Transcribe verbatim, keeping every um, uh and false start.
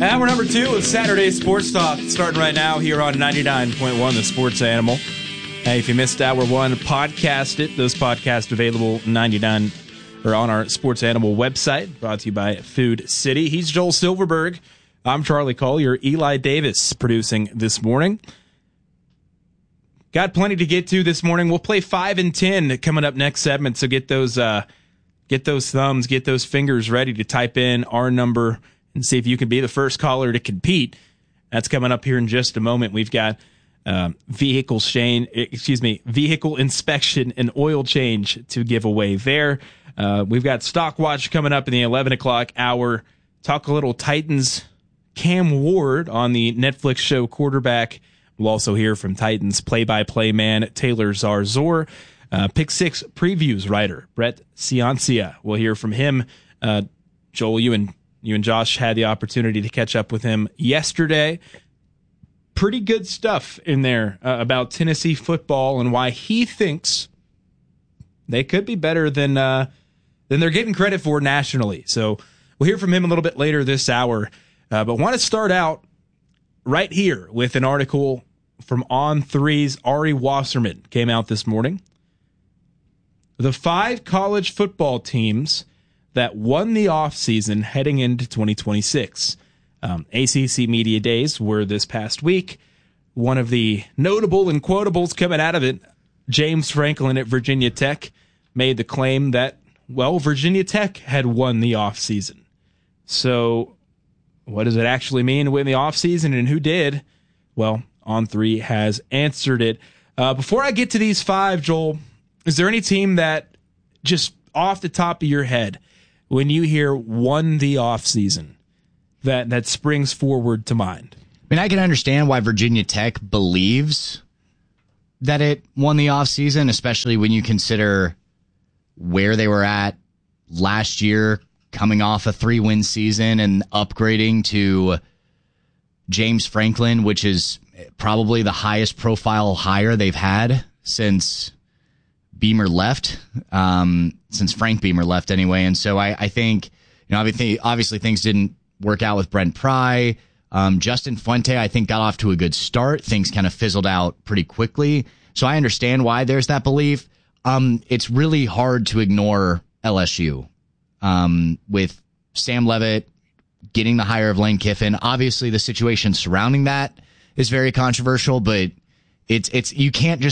Hour number two of Saturday Sports Talk, starting right now here on ninety-nine point one, The Sports Animal. Hey, if you missed hour one, podcast it. Those podcasts available ninety-nine or on our Sports Animal website, brought to you by Food City. He's Joel Silverberg. I'm Charlie Collier. Eli Davis producing this morning. Got plenty to get to this morning. We'll play five and ten coming up next segment, so get those uh, get those thumbs, get those fingers ready to type in our number and see if you can be the first caller to compete. That's coming up here in just a moment. We've got um, vehicle chain, excuse me, vehicle inspection and oil change to give away there. Uh, we've got Stock Watch coming up in the eleven o'clock hour. Talk a little Titans. Cam Ward on the Netflix show Quarterback. We'll also hear from Titans play-by-play man Taylor Zarzor. Uh, Pick Six previews writer Brett Ciancia. We'll hear from him. Uh, Joel, you and you and Josh had the opportunity to catch up with him yesterday. Pretty good stuff in there uh, about Tennessee football and why he thinks they could be better than uh, than they're getting credit for nationally. So we'll hear from him a little bit later this hour. Uh, but want to start out right here with an article from On three's Ari Wasserman. Came out this morning. The five college football teams that won the offseason heading into twenty twenty-six. Um, A C C Media Days were this past week. One of the notable and quotables coming out of it, James Franklin at Virginia Tech made the claim that, well, Virginia Tech had won the offseason. So what does it actually mean to win the offseason, and who did? Well, On three has answered it. Uh, before I get to these five, Joel, is there any team that just off the top of your head, when you hear won the offseason, that, that springs forward to mind? I mean, I can understand why Virginia Tech believes that it won the offseason, especially when you consider where they were at last year, coming off a three-win season and upgrading to James Franklin, which is probably the highest profile hire they've had since Beamer left, um, since Frank Beamer left anyway. And so I, I think, you know, obviously, obviously things didn't work out with Brent Pry. Um, Justin Fuente, I think, got off to a good start. Things kind of fizzled out pretty quickly. So I understand why there's that belief. Um, it's really hard to ignore L S U. Um, with Sam Leavitt getting the hire of Lane Kiffin. Obviously, the situation surrounding that is very controversial, but it's it's you can't just